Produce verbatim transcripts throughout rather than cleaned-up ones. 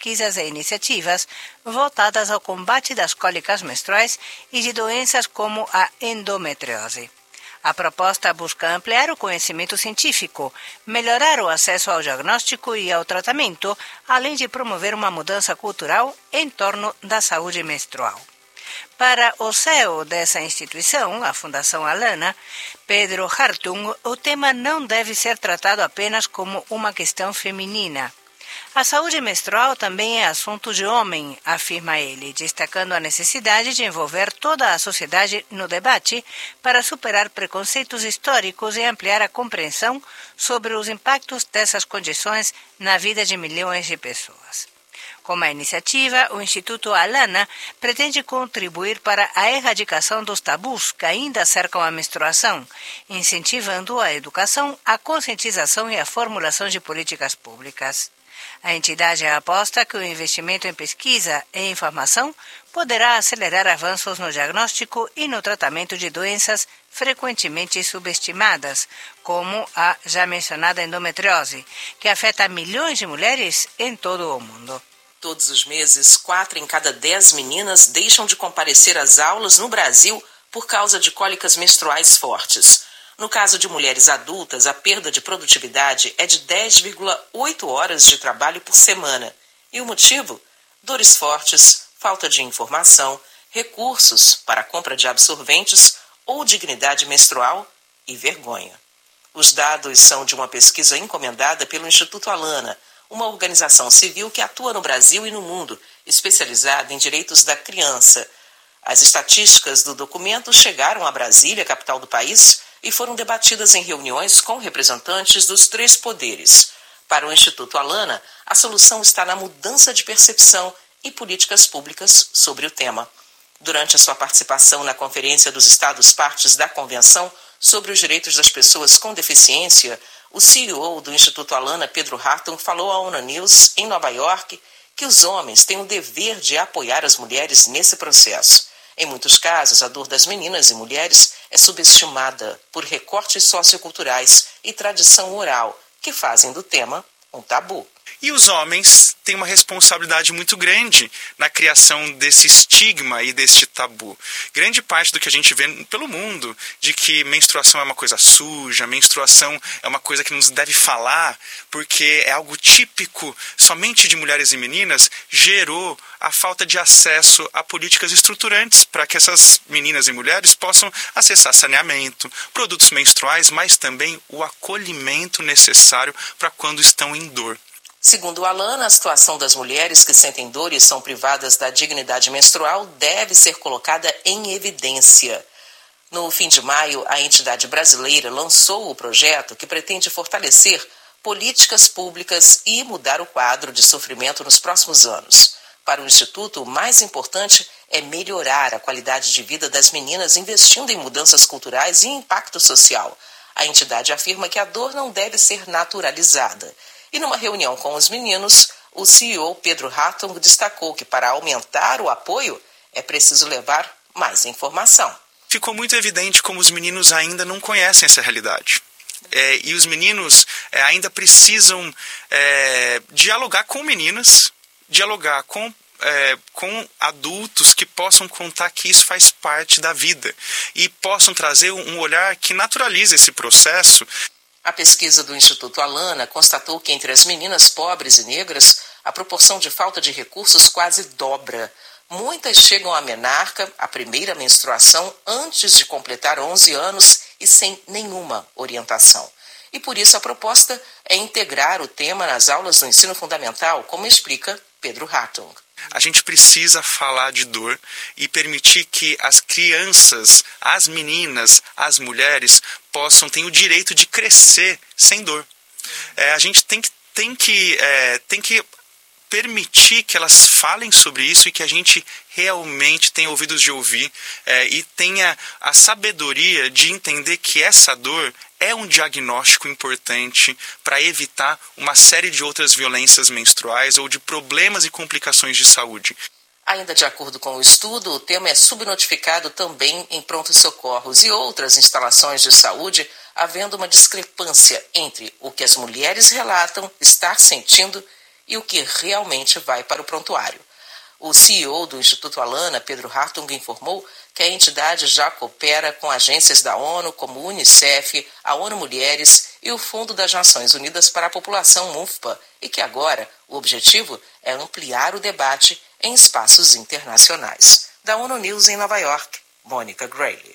pesquisas e iniciativas voltadas ao combate das cólicas menstruais e de doenças como a endometriose. A proposta busca ampliar o conhecimento científico, melhorar o acesso ao diagnóstico e ao tratamento, além de promover uma mudança cultural em torno da saúde menstrual. Para o C E O dessa instituição, a Fundação Alana, Pedro Hartung, o tema não deve ser tratado apenas como uma questão feminina. A saúde menstrual também é assunto de homem, afirma ele, destacando a necessidade de envolver toda a sociedade no debate para superar preconceitos históricos e ampliar a compreensão sobre os impactos dessas condições na vida de milhões de pessoas. Com a iniciativa, o Instituto Alana pretende contribuir para a erradicação dos tabus que ainda cercam a menstruação, incentivando a educação, a conscientização e a formulação de políticas públicas. A entidade aposta que o investimento em pesquisa e informação poderá acelerar avanços no diagnóstico e no tratamento de doenças frequentemente subestimadas, como a já mencionada endometriose, que afeta milhões de mulheres em todo o mundo. Todos os meses, quatro em cada dez meninas deixam de comparecer às aulas no Brasil por causa de cólicas menstruais fortes. No caso de mulheres adultas, a perda de produtividade é de dez vírgula oito horas de trabalho por semana. E o motivo? Dores fortes, falta de informação, recursos para a compra de absorventes ou dignidade menstrual e vergonha. Os dados são de uma pesquisa encomendada pelo Instituto Alana, uma organização civil que atua no Brasil e no mundo, especializada em direitos da criança. As estatísticas do documento chegaram a Brasília, capital do país, e foram debatidas em reuniões com representantes dos três poderes. Para o Instituto Alana, a solução está na mudança de percepção e políticas públicas sobre o tema. Durante a sua participação na Conferência dos Estados-Partes da Convenção sobre os Direitos das Pessoas com Deficiência, o C E O do Instituto Alana, Pedro Hartung, falou à ONU News, em Nova York, que os homens têm o dever de apoiar as mulheres nesse processo. Em muitos casos, a dor das meninas e mulheres é subestimada por recortes socioculturais e tradição oral, que fazem do tema um tabu. E os homens têm uma responsabilidade muito grande na criação desse estigma e deste tabu. Grande parte do que a gente vê pelo mundo, de que menstruação é uma coisa suja, menstruação é uma coisa que não se deve falar, porque é algo típico somente de mulheres e meninas, gerou a falta de acesso a políticas estruturantes para que essas meninas e mulheres possam acessar saneamento, produtos menstruais, mas também o acolhimento necessário para quando estão em dor. Segundo o Alana, a situação das mulheres que sentem dor e são privadas da dignidade menstrual deve ser colocada em evidência. No fim de maio, a entidade brasileira lançou o projeto que pretende fortalecer políticas públicas e mudar o quadro de sofrimento nos próximos anos. Para o Instituto, o mais importante é melhorar a qualidade de vida das meninas investindo em mudanças culturais e impacto social. A entidade afirma que a dor não deve ser naturalizada. E numa reunião com os meninos, o C E O Pedro Hartung destacou que para aumentar o apoio é preciso levar mais informação. Ficou muito evidente como os meninos ainda não conhecem essa realidade. É, e os meninos é, ainda precisam é, dialogar com meninas, dialogar com, é, com adultos que possam contar que isso faz parte da vida e possam trazer um olhar que naturalize esse processo. A pesquisa do Instituto Alana constatou que entre as meninas pobres e negras, a proporção de falta de recursos quase dobra. Muitas chegam à menarca, a primeira menstruação, antes de completar onze anos e sem nenhuma orientação. E por isso a proposta é integrar o tema nas aulas do ensino fundamental, como explica Pedro Hartung. A gente precisa falar de dor e permitir que as crianças, as meninas, as mulheres possam ter o direito de crescer sem dor. É, a gente tem que, tem, que, é, tem que permitir que elas falem sobre isso e que a gente realmente tenha ouvidos de ouvir é, e tenha a sabedoria de entender que essa dor é um diagnóstico importante para evitar uma série de outras violências menstruais ou de problemas e complicações de saúde. Ainda de acordo com o estudo, o tema é subnotificado também em prontos socorros e outras instalações de saúde, havendo uma discrepância entre o que as mulheres relatam estar sentindo e o que realmente vai para o prontuário. O C E O do Instituto Alana, Pedro Hartung, informou que a entidade já coopera com agências da ONU, como o Unicef, a ONU Mulheres e o Fundo das Nações Unidas para a População, MUFPA, e que agora o objetivo é ampliar o debate em espaços internacionais. Da ONU News em Nova York, Mônica Grayle.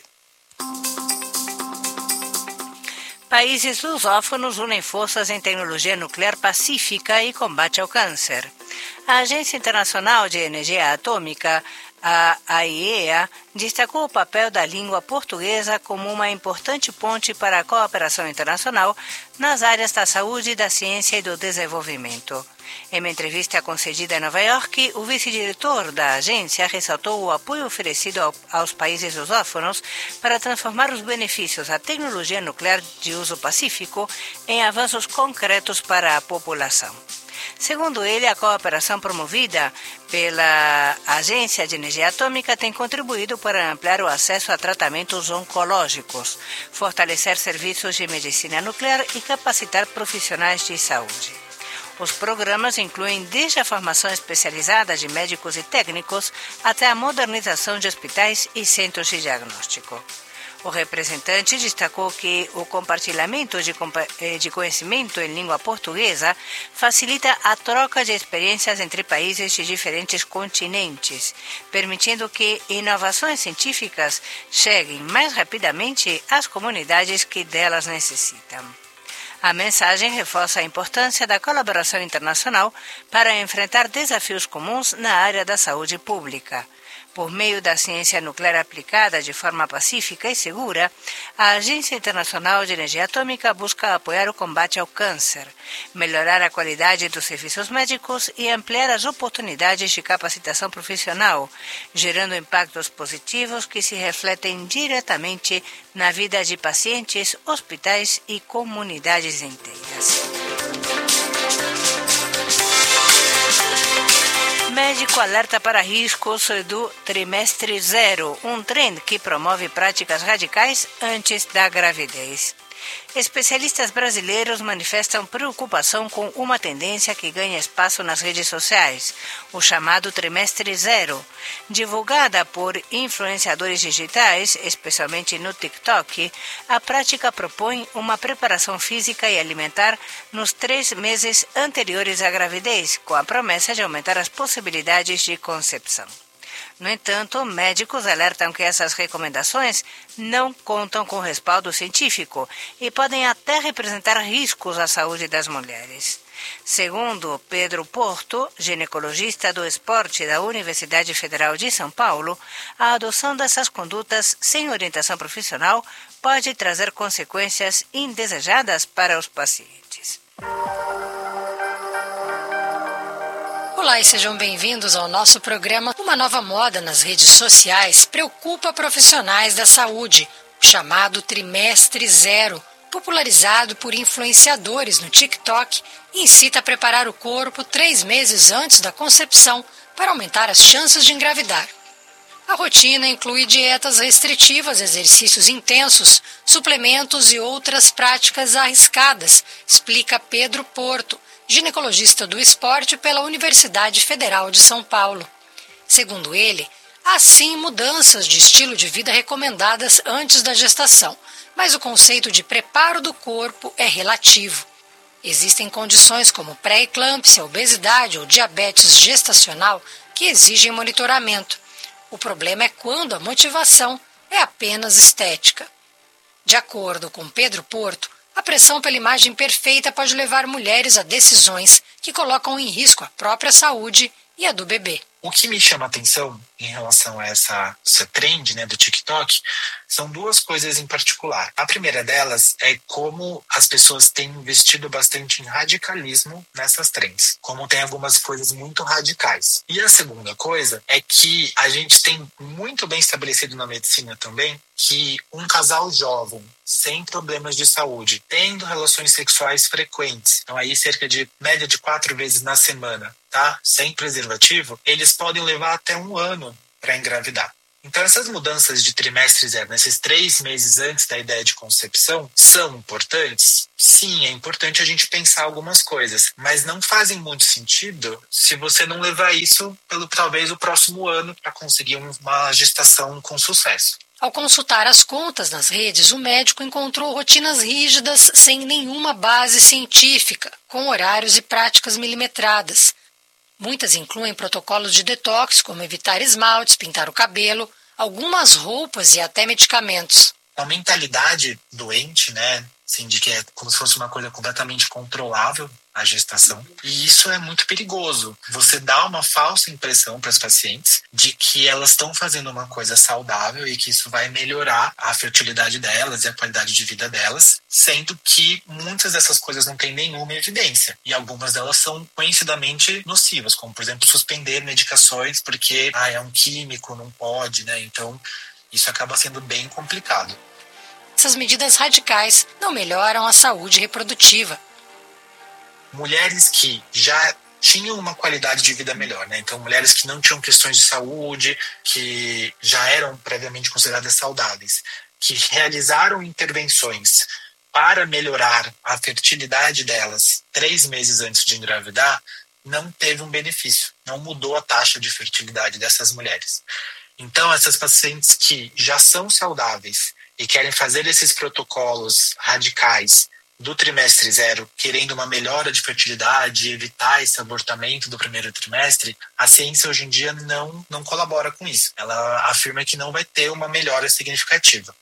Países lusófonos unem forças em tecnologia nuclear pacífica e combate ao câncer. A Agência Internacional de Energia Atômica, a A I E A, destacou o papel da língua portuguesa como uma importante ponte para a cooperação internacional nas áreas da saúde, da ciência e do desenvolvimento. Em uma entrevista concedida em Nova York, o vice-diretor da agência ressaltou o apoio oferecido ao, aos países lusófonos para transformar os benefícios da tecnologia nuclear de uso pacífico em avanços concretos para a população. Segundo ele, a cooperação promovida pela Agência de Energia Atômica tem contribuído para ampliar o acesso a tratamentos oncológicos, fortalecer serviços de medicina nuclear e capacitar profissionais de saúde. Os programas incluem desde a formação especializada de médicos e técnicos até a modernização de hospitais e centros de diagnóstico. O representante destacou que o compartilhamento de, de conhecimento em língua portuguesa facilita a troca de experiências entre países de diferentes continentes, permitindo que inovações científicas cheguem mais rapidamente às comunidades que delas necessitam. A mensagem reforça a importância da colaboração internacional para enfrentar desafios comuns na área da saúde pública. Por meio da ciência nuclear aplicada de forma pacífica e segura, a Agência Internacional de Energia Atômica busca apoiar o combate ao câncer, melhorar a qualidade dos serviços médicos e ampliar as oportunidades de capacitação profissional, gerando impactos positivos que se refletem diretamente na vida de pacientes, hospitais e comunidades inteiras. Médico alerta para riscos do trimestre zero, um trend que promove práticas radicais antes da gravidez. Especialistas brasileiros manifestam preocupação com uma tendência que ganha espaço nas redes sociais, o chamado trimestre zero. Divulgada por influenciadores digitais, especialmente no TikTok, a prática propõe uma preparação física e alimentar nos três meses anteriores à gravidez, com a promessa de aumentar as possibilidades de concepção. No entanto, médicos alertam que essas recomendações não contam com respaldo científico e podem até representar riscos à saúde das mulheres. Segundo Pedro Porto, ginecologista do esporte da Universidade Federal de São Paulo, a adoção dessas condutas sem orientação profissional pode trazer consequências indesejadas para os pacientes. Olá e sejam bem-vindos ao nosso programa. Uma nova moda nas redes sociais preocupa profissionais da saúde, o chamado trimestre zero, popularizado por influenciadores no TikTok, incita a preparar o corpo três meses antes da concepção para aumentar as chances de engravidar. A rotina inclui dietas restritivas, exercícios intensos, suplementos e outras práticas arriscadas, explica Pedro Porto, ginecologista do esporte pela Universidade Federal de São Paulo. Segundo ele, há sim mudanças de estilo de vida recomendadas antes da gestação, mas o conceito de preparo do corpo é relativo. Existem condições como pré-eclâmpsia, obesidade ou diabetes gestacional que exigem monitoramento. O problema é quando a motivação é apenas estética. De acordo com Pedro Porto, a pressão pela imagem perfeita pode levar mulheres a decisões que colocam em risco a própria saúde e a do bebê. O que me chama a atenção em relação a essa, essa trend, né, do TikTok são duas coisas em particular. A primeira delas é como as pessoas têm investido bastante em radicalismo nessas trends, como tem algumas coisas muito radicais. E a segunda coisa é que a gente tem muito bem estabelecido na medicina também que um casal jovem, sem problemas de saúde, tendo relações sexuais frequentes, então aí cerca de média de quatro vezes na semana, tá? Sem preservativo, eles podem levar até um ano para engravidar. Então, essas mudanças de trimestre zero, nesses três meses antes da ideia de concepção, são importantes? Sim, é importante a gente pensar algumas coisas, mas não fazem muito sentido se você não levar isso pelo talvez o próximo ano para conseguir uma gestação com sucesso. Ao consultar as contas nas redes, o médico encontrou rotinas rígidas sem nenhuma base científica, com horários e práticas milimetradas. Muitas incluem protocolos de detox, como evitar esmaltes, pintar o cabelo, algumas roupas e até medicamentos. A mentalidade doente, né, assim, de que é como se fosse uma coisa completamente controlável, a gestação. E isso é muito perigoso. Você dá uma falsa impressão para as pacientes de que elas estão fazendo uma coisa saudável e que isso vai melhorar a fertilidade delas e a qualidade de vida delas, sendo que muitas dessas coisas não têm nenhuma evidência. E algumas delas são conhecidamente nocivas, como, por exemplo, suspender medicações porque ah, é um químico, não pode, né? Então, isso acaba sendo bem complicado. Essas medidas radicais não melhoram a saúde reprodutiva. Mulheres que já tinham uma qualidade de vida melhor, né? Então, mulheres que não tinham questões de saúde, que já eram previamente consideradas saudáveis, que realizaram intervenções para melhorar a fertilidade delas três meses antes de engravidar, não teve um benefício, não mudou a taxa de fertilidade dessas mulheres. Então, essas pacientes que já são saudáveis e querem fazer esses protocolos radicais do trimestre zero, querendo uma melhora de fertilidade, evitar esse abortamento do primeiro trimestre, a ciência hoje em dia não, não colabora com isso. Ela afirma que não vai ter uma melhora significativa.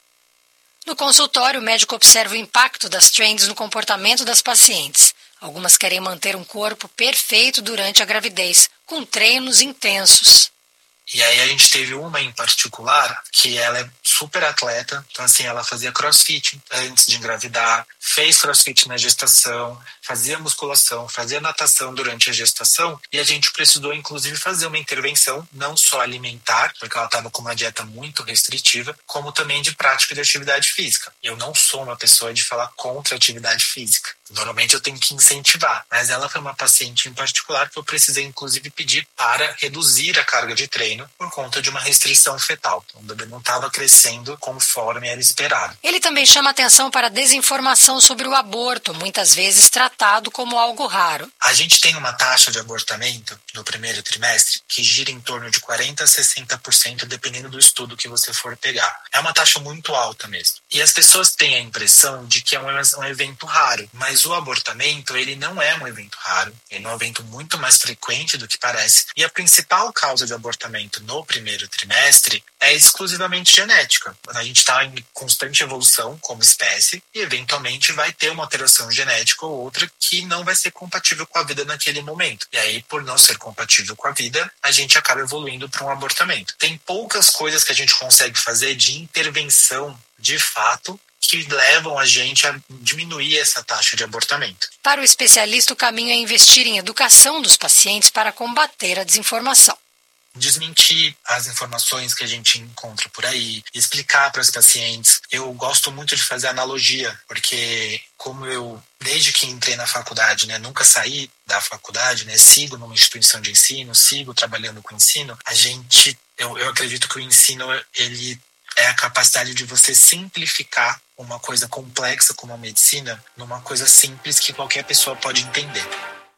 No consultório, o médico observa o impacto das trends no comportamento das pacientes. Algumas querem manter um corpo perfeito durante a gravidez, com treinos intensos. E aí a gente teve uma em particular que ela é super atleta, então assim, ela fazia crossfit antes de engravidar, fez crossfit na gestação, fazia musculação, fazia natação durante a gestação e a gente precisou inclusive fazer uma intervenção, não só alimentar, porque ela estava com uma dieta muito restritiva, como também de prática de atividade física. Eu não sou uma pessoa de falar contra a atividade física. Normalmente eu tenho que incentivar, mas ela foi uma paciente em particular que eu precisei inclusive pedir para reduzir a carga de treino por conta de uma restrição fetal. Então, o bebê não estava crescendo conforme era esperado. Ele também chama atenção para a desinformação sobre o aborto, muitas vezes tratado como algo raro. A gente tem uma taxa de abortamento no primeiro trimestre que gira em torno de quarenta a sessenta por cento, dependendo do estudo que você for pegar. É uma taxa muito alta mesmo. E as pessoas têm a impressão de que é um, um evento raro, mas o abortamento, ele não é um evento raro, ele é um evento muito mais frequente do que parece, e a principal causa de abortamento no primeiro trimestre é exclusivamente genética. A gente está em constante evolução como espécie e eventualmente vai ter uma alteração genética ou outra que não vai ser compatível com a vida naquele momento. E aí, por não ser compatível com a vida, a gente acaba evoluindo para um abortamento. Tem poucas coisas que a gente consegue fazer de intervenção de fato que levam a gente a diminuir essa taxa de abortamento. Para o especialista, o caminho é investir em educação dos pacientes para combater a desinformação. Desmentir as informações que a gente encontra por aí, explicar para os pacientes. Eu gosto muito de fazer analogia, porque como eu, desde que entrei na faculdade, né, nunca saí da faculdade, né, sigo numa instituição de ensino, sigo trabalhando com ensino, a gente, eu, eu acredito que o ensino, ele é a capacidade de você simplificar uma coisa complexa como a medicina numa coisa simples que qualquer pessoa pode entender.